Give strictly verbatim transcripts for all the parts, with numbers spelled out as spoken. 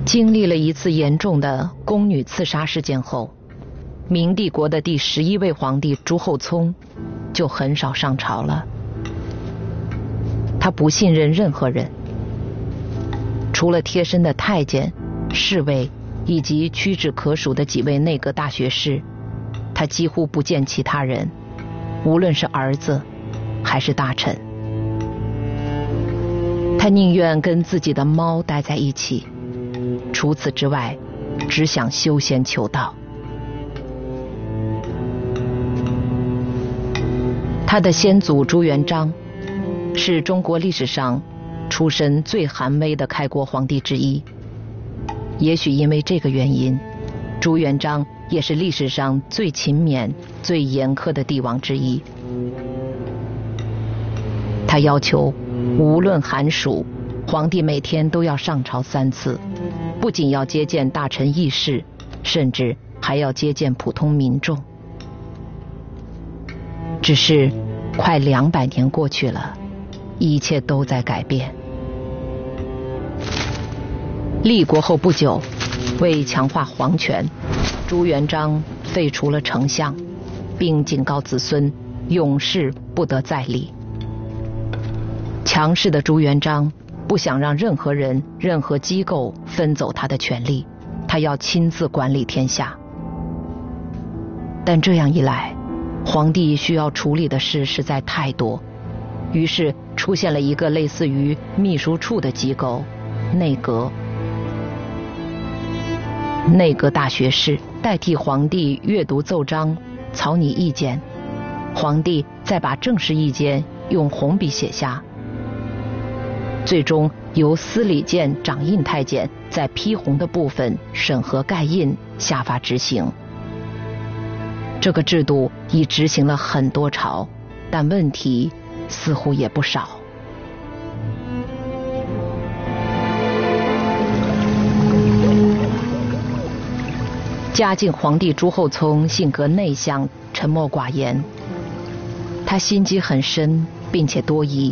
经历了一次严重的宫女刺杀事件后，明帝国的第十一位皇帝朱厚熜就很少上朝了。他不信任任何人，除了贴身的太监、侍卫以及屈指可数的几位内阁大学士，他几乎不见其他人，无论是儿子还是大臣。他宁愿跟自己的猫待在一起，除此之外，只想修仙求道。他的先祖朱元璋是中国历史上出身最寒微的开国皇帝之一。也许因为这个原因，朱元璋也是历史上最勤勉、最严苛的帝王之一。他要求无论寒暑，皇帝每天都要上朝三次，不仅要接见大臣议事，甚至还要接见普通民众。只是快两百年过去了，一切都在改变。立国后不久，为强化皇权，朱元璋废除了丞相，并警告子孙永世不得再立。强势的朱元璋不想让任何人、任何机构分走他的权力，他要亲自管理天下。但这样一来，皇帝需要处理的事实在太多，于是出现了一个类似于秘书处的机构——内阁。内阁大学士代替皇帝阅读奏章、草拟意见，皇帝再把正式意见用红笔写下，最终由司礼监掌印太监在批红的部分审核盖印，下发执行。这个制度已执行了很多朝，但问题似乎也不少。嘉靖皇帝朱厚熜性格内向、沉默寡言，他心机很深，并且多疑。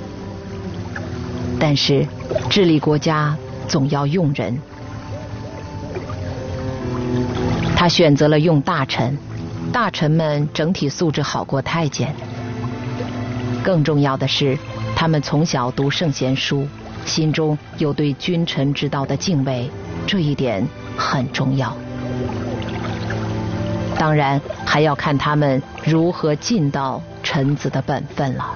但是治理国家总要用人，他选择了用大臣，大臣们整体素质好过太监。更重要的是，他们从小读圣贤书，心中有对君臣之道的敬畏，这一点很重要。当然，还要看他们如何尽到臣子的本分了。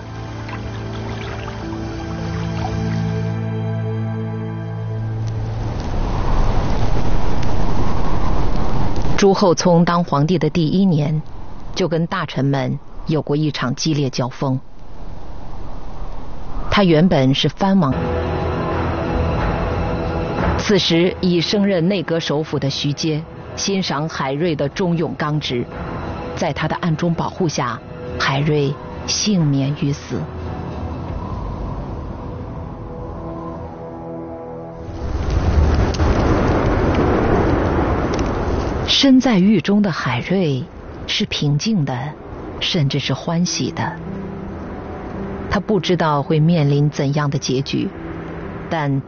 朱厚熜当皇帝的第一年，就跟大臣们有过一场激烈交锋。他原本是藩王，此时已升任内阁首辅的徐阶欣赏海瑞的忠勇刚直，在他的暗中保护下，海瑞幸免于死。身在狱中的海瑞是平静的，甚至是欢喜的。他不知道会面临怎样的结局，但